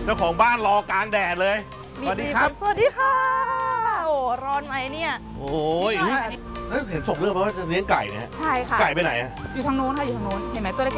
จ้าของบ้านรอกลางแดดเลยสวัสดีครับสวัสดีค่ะโอ้ร้อนไหมเนี่ยโอ้ยเห็นส่งเรื่องมาว่าจะเลี้ยงไก่เนี่ยใช่ค่ะไก่ไปไหนอะอยู่ทางนู้นค่ะอยู่ทางนู้นเห็นไหมตัวเล็ก